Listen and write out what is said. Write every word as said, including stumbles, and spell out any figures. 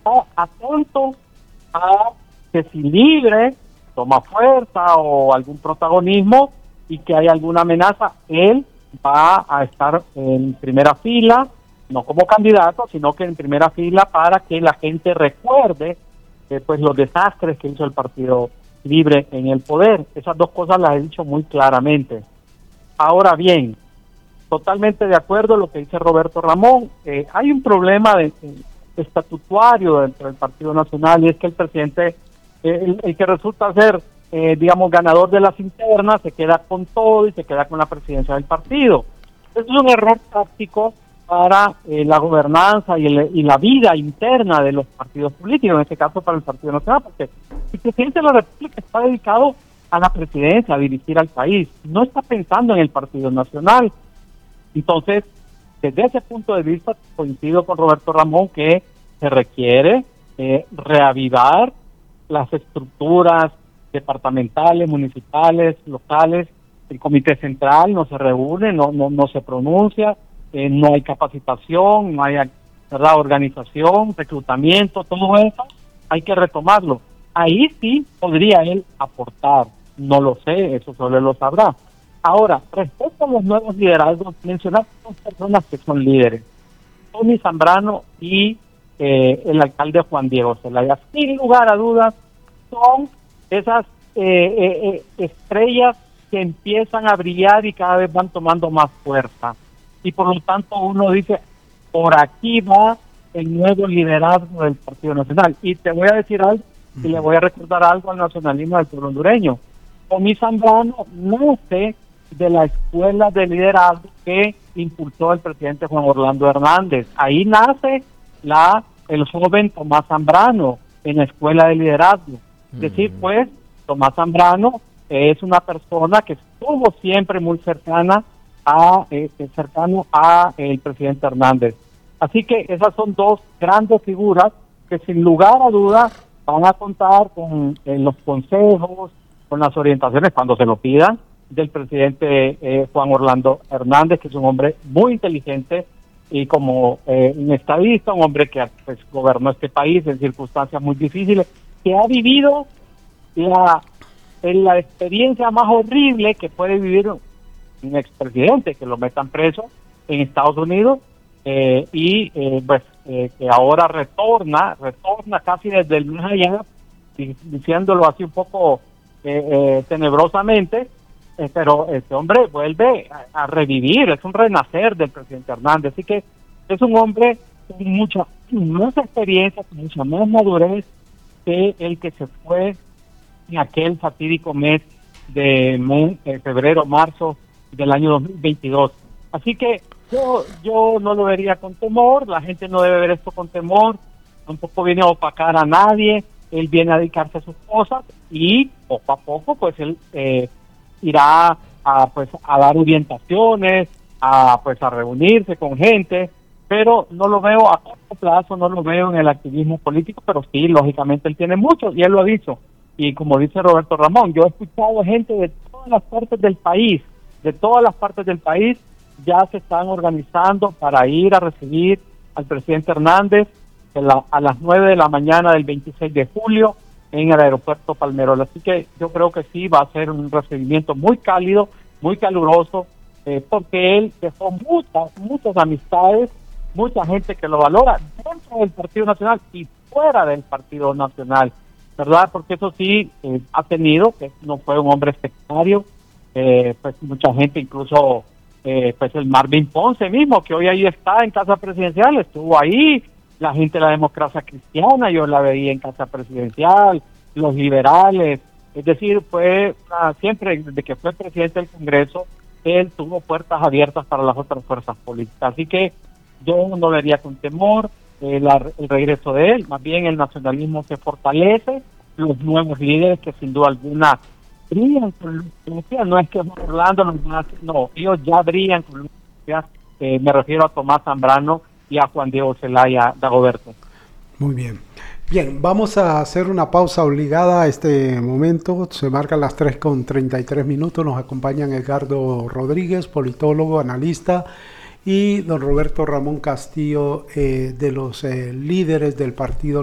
está atento a que si Libre toma fuerza o algún protagonismo y que hay alguna amenaza, él va a estar en primera fila, no como candidato, sino que en primera fila para que la gente recuerde eh, pues los desastres que hizo el Partido Libre en el poder. Esas dos cosas las he dicho muy claramente. Ahora bien, totalmente de acuerdo en lo que dice Roberto Ramón. Eh, hay un problema de, de estatutario dentro del Partido Nacional, y es que el presidente, eh, el, el que resulta ser, eh, digamos, ganador de las internas, se queda con todo y se queda con la presidencia del partido. Eso es un error táctico para eh, la gobernanza y, el, y la vida interna de los partidos políticos, en este caso para el Partido Nacional, porque el presidente de la República está dedicado a la presidencia, a dirigir al país, no está pensando en el Partido Nacional. Entonces, desde ese punto de vista, coincido con Roberto Ramón que se requiere eh, reavivar las estructuras departamentales, municipales, locales. El Comité Central no se reúne, no no, no se pronuncia, eh, no hay capacitación, no hay, ¿verdad?, organización, reclutamiento, todo eso hay que retomarlo. Ahí sí podría él aportar, no lo sé, eso solo él lo sabrá. Ahora, respecto a los nuevos liderazgos, mencionar dos personas que son líderes, Tony Zambrano y eh, el alcalde Juan Diego Zelaya. Sin lugar a dudas, son esas eh, eh, eh, estrellas que empiezan a brillar y cada vez van tomando más fuerza. Y por lo tanto uno dice, por aquí va el nuevo liderazgo del Partido Nacional. Y te voy a decir algo, y le voy a recordar algo al nacionalismo del pueblo hondureño. Tony Zambrano no sé de la escuela de liderazgo que impulsó el presidente Juan Orlando Hernández. Ahí nace la el joven Tomás Zambrano en la escuela de liderazgo. Es decir, pues, Tomás Zambrano es una persona que estuvo siempre muy cercana a eh, cercano a el presidente Hernández. Así que esas son dos grandes figuras que sin lugar a dudas van a contar con eh, los consejos, con las orientaciones cuando se lo pidan, del presidente eh, Juan Orlando Hernández, que es un hombre muy inteligente y como eh, un estadista, un hombre que pues gobernó este país en circunstancias muy difíciles, que ha vivido la, en la experiencia más horrible que puede vivir un expresidente, que lo metan preso en Estados Unidos, eh, y eh, pues eh, que ahora retorna, retorna casi desde el más allá, diciéndolo así un poco eh, eh, tenebrosamente, Eh, pero este hombre vuelve a, a revivir, es un renacer del presidente Hernández, así que es un hombre con mucha más experiencia, con mucha más madurez que el que se fue en aquel fatídico mes de mes, eh, febrero, marzo del año dos mil veintidós. Así que yo yo no lo vería con temor, la gente no debe ver esto con temor, tampoco viene a opacar a nadie, él viene a dedicarse a sus cosas y poco a poco pues él eh, irá a pues a dar orientaciones, a pues a reunirse con gente, pero no lo veo a corto plazo, no lo veo en el activismo político, pero sí, lógicamente él tiene mucho, y él lo ha dicho, y como dice Roberto Ramón, yo he escuchado gente de todas las partes del país, de todas las partes del país, ya se están organizando para ir a recibir al presidente Hernández a, la, a las nueve de la mañana del veintiséis de julio, en el aeropuerto Palmerol. Así que yo creo que sí va a ser un recibimiento muy cálido, muy caluroso, eh, porque él dejó muchas, muchas amistades, mucha gente que lo valora dentro del Partido Nacional y fuera del Partido Nacional, ¿verdad? Porque eso sí eh, ha tenido, que no fue un hombre sectario, eh, pues mucha gente, incluso eh, pues el Marvin Ponce mismo, que hoy ahí está en Casa Presidencial, estuvo ahí. La gente de la democracia cristiana, yo la veía en Casa Presidencial, los liberales, es decir, fue uh, siempre desde que fue presidente del Congreso, él tuvo puertas abiertas para las otras fuerzas políticas. Así que yo no vería con temor eh, la, el regreso de él, más bien el nacionalismo se fortalece, los nuevos líderes que sin duda alguna brillan con luz, no es que Orlando, no, ellos ya brillan con luz, eh, me refiero a Tomás Zambrano y a Juan Diego Zelaya Dagoberto. Muy bien. Bien, vamos a hacer una pausa obligada a este momento. Se marcan las tres con treinta y tres minutos. Nos acompañan Edgardo Rodríguez, politólogo, analista, y don Roberto Ramón Castillo, eh, de los eh, líderes del Partido